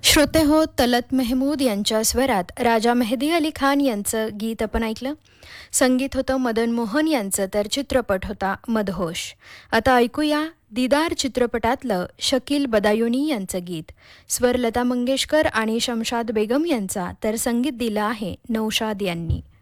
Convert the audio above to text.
श्रोते हो, तलत मेहमूद यांच्या स्वरात राजा मेहदी अली खान यांचं गीत आपण ऐकलं. संगीत होतं मदन मोहन यांचं, तर चित्रपट होता मदहोश. आता ऐकूया दीदार चित्रपटातलं शकील बदायुनी यांचं गीत. स्वर लता मंगेशकर आणि शमशाद बेगम यांचा, तर संगीत दिलं आहे नौशाद यांनी.